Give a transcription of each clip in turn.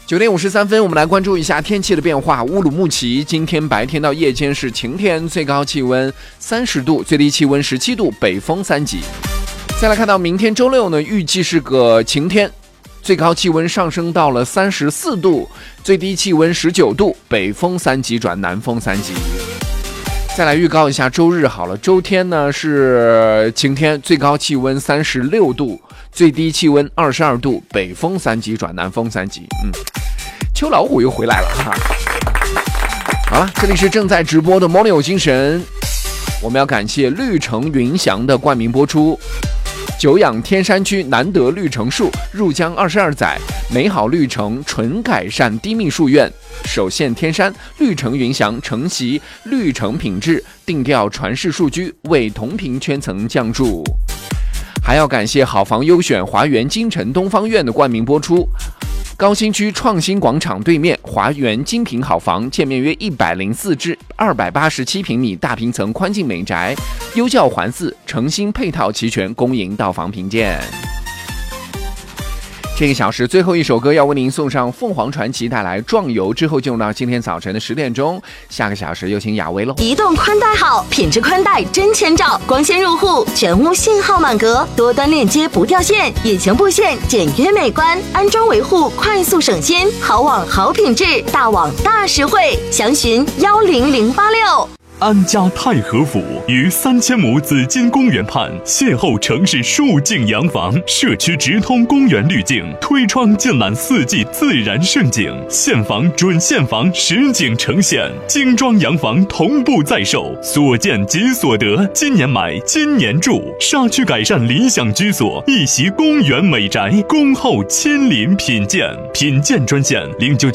9点53分，我们来关注一下天气的变化。乌鲁木齐今天白天到夜间是晴天，最高气温30度，最低气温17度，北风3级。再来看到明天周六呢，预计是个晴天，最高气温上升到了34度，最低气温19度，北风3级转南风3级。再来预告一下周日好了，周天呢是晴天，最高气温36度，最低气温22度，北风3级转南风3级。秋老虎又回来了哈。好了，这里是正在直播的 Morning 有精神，我们要感谢绿城云翔的冠名播出。久仰天山区难得绿城树，入江22载，美好绿城纯改善低密树院，首现天山绿城云翔承袭绿城品质，定调传世数居，为同频圈层降注。还要感谢好房优选华园金城东方院的冠名播出。高新区创新广场对面华园精品好房，建面约104至287平米大平层宽进美宅，优教环伺，诚心配套齐全，公营到房评鉴。这个小时最后一首歌要为您送上凤凰传奇带来壮游，之后进入到今天早晨的10点钟，下个小时有请雅薇喽。 移动宽带好，品质宽带真千兆，光纤入户，全屋信号满格，多端链接不掉线，引擎布线简约美观，安装维护快速省心，好网好品质，大网大实惠，详询10086。 安家太和府于3000亩紫金公园畔，邂逅城市数景洋房，社区直通公园滤镜，推窗尽览4季自然盛景，现房准现房实景呈现，精装洋房同步在售，所见即所得，今年买今年住，沙区改善理想居所，一席公园美宅，恭候亲临品鉴，品鉴专线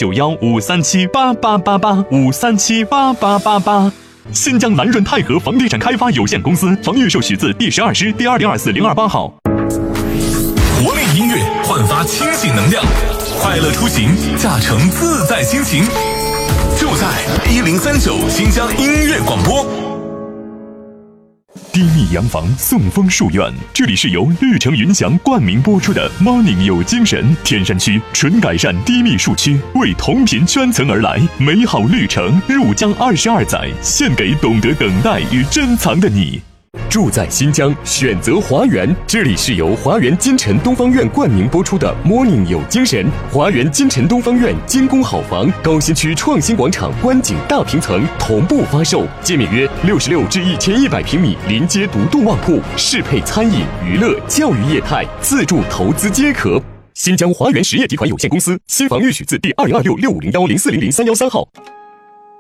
099153788885378888。新疆蓝润泰和房地产开发有限公司房预售许字第12师第2024028号。 活力音乐焕发清醒能量，快乐出行，驾乘自在心情，就在1039新疆音乐广播。 低密洋房送风树院，这里是由绿城云翔冠名播出的 Morning 有精神。天山区纯改善低密树区，为同频圈层而来，美好绿城入江22载，献给懂得等待与珍藏的你。 住在新疆，选择华园。这里是由华园金城东方院冠名播出的 Morning 有精神。华园金城东方院精工好房，高新区创新广场观景大平层同步发售，建面约66至1100平米，临街独栋旺铺，适配餐饮、娱乐、教育业态，自住投资皆可。新疆华园实业集团有限公司新房预许字第202665010400313号。